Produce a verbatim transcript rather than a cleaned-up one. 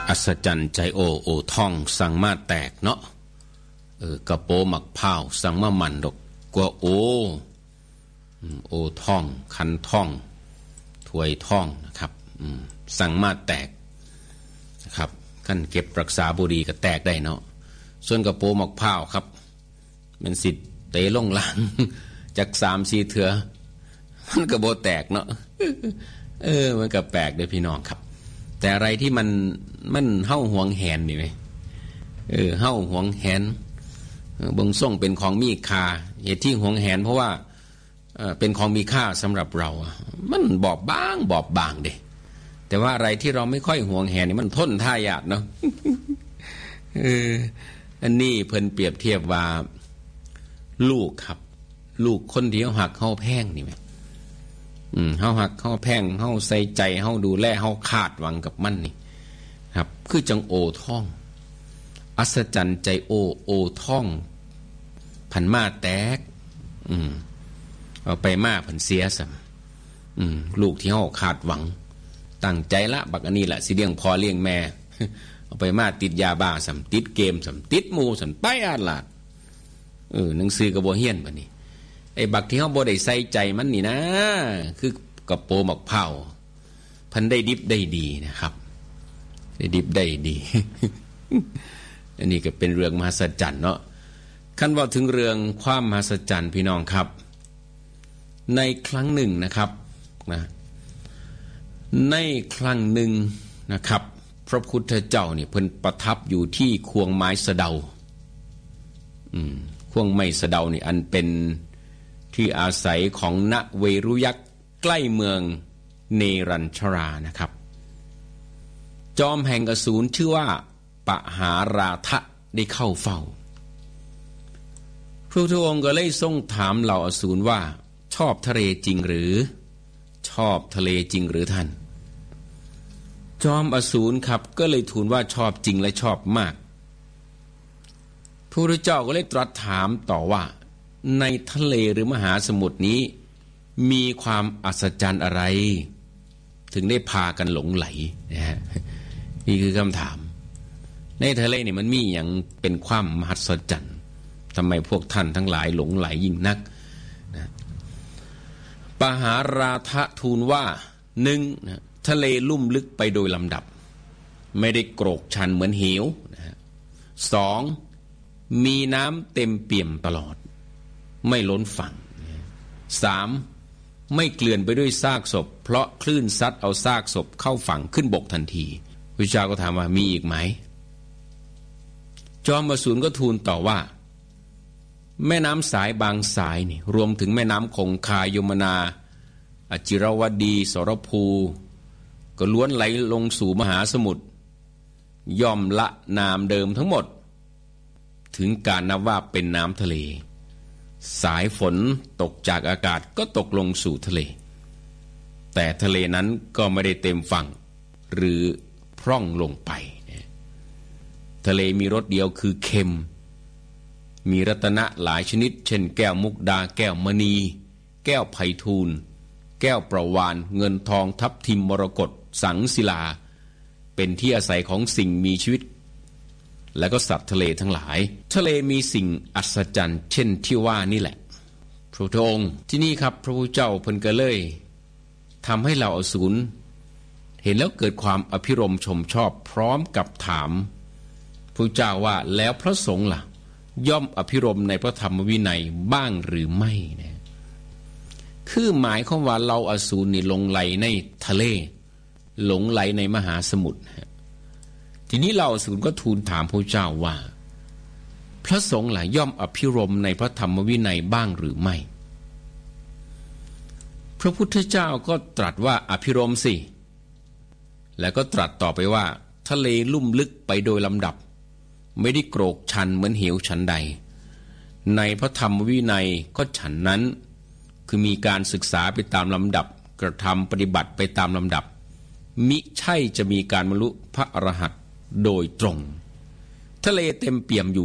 อัศจรรย์ใจโอโอท่องสั่งมาแตกเนาะเออกระโปหมักพร้าวสั่งมามันดอกกว่าโอโอท่องคันท่องถวยท่องนะครับสั่งมาแตกนะครับขั้นเก็บรักษาบุรีก็แตกได้เนาะส่วนกระโปหมักพร้าวครับเป็นสิทธิ์เตะลงหลังจากสามสี่เถื่อมันก็โบแตกเนาะเออมันก็แปลกเลยพี่น้องครับแต่อะไรที่มันมันเฮ้าหวงแหนนี่ไหมเออเฮ้าหวงแหนบางส่งเป็นของมีค่าเหตุที่หวงแหนเพราะว่าเป็นของมีค่าสำหรับเรามันบอบบางบอบบางเด้แต่ว่าอะไรที่เราไม่ค่อยหวงแหนนี่มันทนท่ายากเนาะเอออันนี้เพิ่นเปรียบเทียบว่าลูกครับลูกคนเดียวหักเฮาแพงนี่ไหมอืมเฮาหักเฮาแพงเฮาใส่ใจเฮาดูแลเฮาคาดหวังกับมันนี่ครับคือจังโอท่องอัศจรรย์ใจโอโอท่องผันมาแตกอืมเอาไปมาผันเสียซ้ำอืมลูกที่เฮาคาดหวังตั้งใจละบักอันนี้แหละสิเลี้ยงพ่อเลี้ยงแม่เอาไปมาติดยาบ้าซ้ำติดเกมซ้ำติดหมู่ซ้ำไปอาดลาดเออหนังสือก็บ่เฮียนบัดนี้ไอ้บักที่เฮาบ่ได้ใส่ใจมันนี่นะคือกระโปหมักเผาพันได้ดิบได้ดีนะครับได้ดิบได้ดี อันนี้ก็เป็นเรื่องมหัศจรรย์เนาะคันว่าถึงเรื่องความมหัศจรรย์พี่น้องครับในครั้งหนึ่งนะครับนะในครั้งหนึ่งนะครับพระพุทธเจ้าเนี่ยเพิ่นประทับอยู่ที่ควงไม้สะเดาอืมควงไม้สะเดานี่อันเป็นที่อาศัยของณเวรุยักษ์ใกล้เมืองเนรัญชรานะครับจอมแห่งอสูรชื่อว่าปหาราทะได้เข้าเฝ้าพระพุทธองค์ก็เลยทรงถามเหล่าอสูรว่าชอบทะเลจริงหรือชอบทะเลจริงหรือท่านจอมอสูรครับก็เลยทูลว่าชอบจริงและชอบมากพระพุทธเจ้าก็เลยตรัสถามต่อว่าในทะเลหรือมหาสมุทรนี้มีความอัศจรรย์อะไรถึงได้พากันหลงไหลนะฮะนี่คือคำถามในทะเลนี่มันมีอย่างเป็นความมหัศจรรย์ทำไมพวกท่านทั้งหลายหลงไหลยิ่งนักนะปหาราทะทูลว่าหนึ่งนะทะเลลุ่มลึกไปโดยลำดับไม่ได้โกรกชันเหมือนเหวนะฮะสองมีน้ำเต็มเปี่ยมตลอดไม่ล้นฝั่งสามไม่เกลื่อนไปด้วยซากศพเพราะคลื่นซัดเอาซากศพเข้าฝั่งขึ้นบกทันทีพระเจ้าก็ถามว่ามีอีกไหมจอมอสูรก็ทูลต่อว่าแม่น้ำสายบางสายนี่รวมถึงแม่น้ำคงคายมนาอจิรวดีสรภูก็ล้วนไหลลงสู่มหาสมุทรย่อมละนามเดิมทั้งหมดถึงการนับว่าเป็นน้ำทะเลสายฝนตกจากอากาศก็ตกลงสู่ทะเลแต่ทะเลนั้นก็ไม่ได้เต็มฝั่งหรือพร่องลงไปทะเลมีรสเดียวคือเค็มมีรัตนะหลายชนิดเช่นแก้วมุกดาแก้วมณีแก้วไพฑูรย์แก้วประวานเงินทองทับทิมมรกตสังศิลาเป็นที่อาศัยของสิ่งมีชีวิตและก็สัตว์ทะเลทั้งหลายทะเลมีสิ่งอัศจรรย์เช่นที่ว่านี่แหละพระพุทธองค์ที่นี่ครับพระพุทธเจ้าเพิ่นก็เลยทำให้เหล่าอสูรเห็นแล้วเกิดความอภิรมย์ชมชอบพร้อมกับถามพระเจ้าว่าแล้วพระสงฆ์ล่ะย่อมอภิรมย์ในพระธรรมวินัยบ้างหรือไม่นะคือหมายความว่าเราอสูรนี่หลงไหลในทะเลหลงไหลในมหาสมุทรทีนี้เราอสูรก็ทูลถามพระเจ้าว่าพระสงฆ์ล่ะย่อมอภิรมย์ในพระธรรมวินัยบ้างหรือไม่พระพุทธเจ้าก็ตรัสว่าอภิรมย์สิแล้วก็ตรัสต่อไปว่าทะเลลุ่มลึกไปโดยลำดับไม่ได้โกรกชันเหมือนเหวฉันใดในพระธรรมวินัยก็ฉันนั้นคือมีการศึกษาไปตามลำดับกระทำปฏิบัติไปตามลำดับมิใช่จะมีการบรรลุพระอรหันต์โดยตรงทะเลเต็มเปี่ยมอยู่